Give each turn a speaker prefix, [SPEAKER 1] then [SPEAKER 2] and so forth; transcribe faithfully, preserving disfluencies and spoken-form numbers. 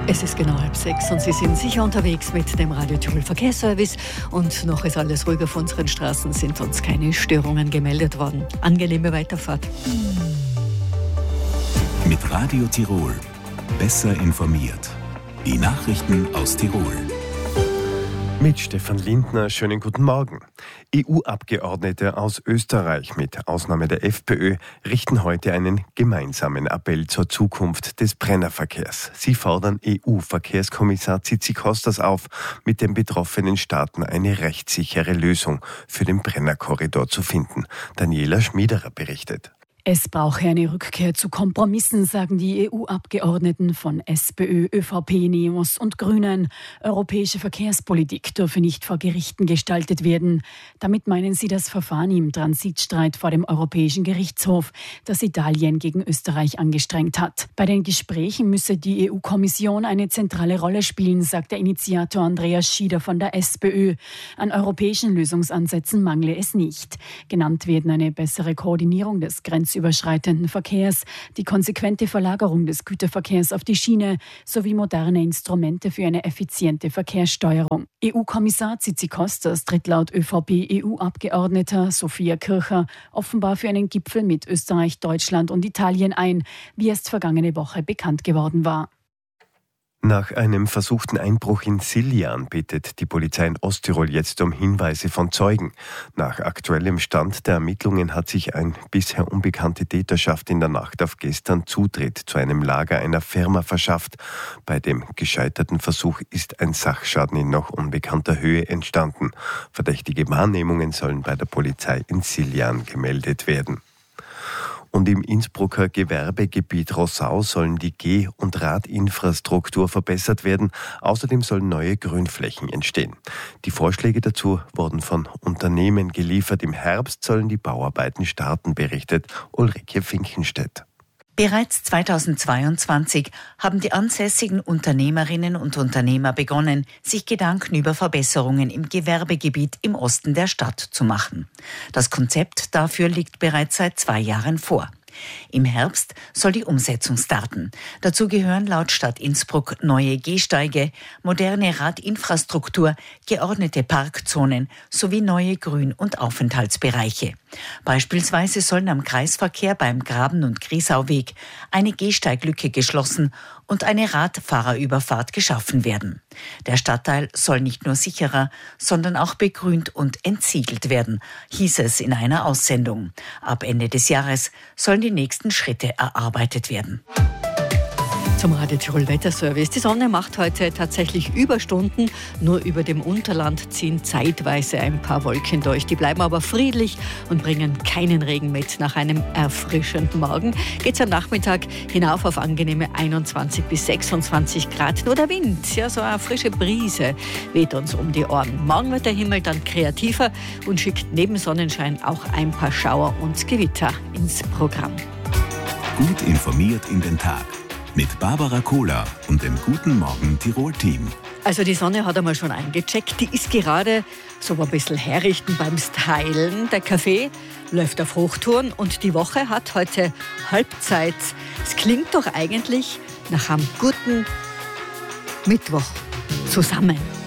[SPEAKER 1] Es ist genau halb sechs und Sie sind sicher unterwegs mit dem Radio Tirol Verkehrsservice. Und noch ist alles ruhig auf unseren Straßen, sind uns keine Störungen gemeldet worden. Angenehme Weiterfahrt.
[SPEAKER 2] Mit Radio Tirol. Besser informiert. Die Nachrichten aus Tirol.
[SPEAKER 3] Mit Stefan Lindner, schönen guten Morgen. E U-Abgeordnete aus Österreich mit Ausnahme der FPÖ richten heute einen gemeinsamen Appell zur Zukunft des Brennerverkehrs. Sie fordern E U-Verkehrskommissar Tzitzikostas auf, mit den betroffenen Staaten eine rechtssichere Lösung für den Brennerkorridor zu finden. Daniela Schmiederer berichtet.
[SPEAKER 4] Es brauche eine Rückkehr zu Kompromissen, sagen die E U-Abgeordneten von SPÖ, ÖVP, NEOS und Grünen. Europäische Verkehrspolitik dürfe nicht vor Gerichten gestaltet werden. Damit meinen sie das Verfahren im Transitstreit vor dem Europäischen Gerichtshof, das Italien gegen Österreich angestrengt hat. Bei den Gesprächen müsse die E U-Kommission eine zentrale Rolle spielen, sagt der Initiator Andreas Schieder von der SPÖ. An europäischen Lösungsansätzen mangle es nicht. Genannt werden eine bessere Koordinierung des Grenzüberschreitenden Verkehrs, die konsequente Verlagerung des Güterverkehrs auf die Schiene sowie moderne Instrumente für eine effiziente Verkehrssteuerung. E U-Kommissar Tzitzikostas tritt laut ÖVP-E U-Abgeordneter Sophia Kircher offenbar für einen Gipfel mit Österreich, Deutschland und Italien ein, wie erst vergangene Woche bekannt geworden war.
[SPEAKER 3] Nach einem versuchten Einbruch in Siljan bittet die Polizei in Osttirol jetzt um Hinweise von Zeugen. Nach aktuellem Stand der Ermittlungen hat sich eine bisher unbekannte Täterschaft in der Nacht auf gestern Zutritt zu einem Lager einer Firma verschafft. Bei dem gescheiterten Versuch ist ein Sachschaden in noch unbekannter Höhe entstanden. Verdächtige Wahrnehmungen sollen bei der Polizei in Siljan gemeldet werden. Und im Innsbrucker Gewerbegebiet Rossau sollen die Geh- und Radinfrastruktur verbessert werden. Außerdem sollen neue Grünflächen entstehen. Die Vorschläge dazu wurden von Unternehmen geliefert. Im Herbst sollen die Bauarbeiten starten, berichtet Ulrike Finkenstedt.
[SPEAKER 5] Bereits zweitausendzweiundzwanzig haben die ansässigen Unternehmerinnen und Unternehmer begonnen, sich Gedanken über Verbesserungen im Gewerbegebiet im Osten der Stadt zu machen. Das Konzept dafür liegt bereits seit zwei Jahren vor. Im Herbst soll die Umsetzung starten. Dazu gehören laut Stadt Innsbruck neue Gehsteige, moderne Radinfrastruktur, geordnete Parkzonen sowie neue Grün- und Aufenthaltsbereiche. Beispielsweise sollen am Kreisverkehr beim Graben- und Griesauweg eine Gehsteiglücke geschlossen und eine Radfahrerüberfahrt geschaffen werden. Der Stadtteil soll nicht nur sicherer, sondern auch begrünt und entsiegelt werden, hieß es in einer Aussendung. Ab Ende des Jahres sollen die nächsten Schritte erarbeitet werden.
[SPEAKER 1] Zum Radio Tirol Wetterservice. Die Sonne macht heute tatsächlich Überstunden. Nur über dem Unterland ziehen zeitweise ein paar Wolken durch. Die bleiben aber friedlich und bringen keinen Regen mit. Nach einem erfrischenden Morgen geht es am Nachmittag hinauf auf angenehme einundzwanzig bis sechsundzwanzig Grad. Nur der Wind, ja, so eine frische Brise weht uns um die Ohren. Morgen wird der Himmel dann kreativer und schickt neben Sonnenschein auch ein paar Schauer und Gewitter ins Programm.
[SPEAKER 2] Gut informiert in den Tag. Mit Barbara Kohler und dem Guten Morgen Tirol-Team.
[SPEAKER 1] Also die Sonne hat einmal schon eingecheckt. Die ist gerade so ein bisschen herrichten beim Stylen. Der Kaffee läuft auf Hochtouren und die Woche hat heute Halbzeit. Es klingt doch eigentlich nach einem guten Mittwoch zusammen.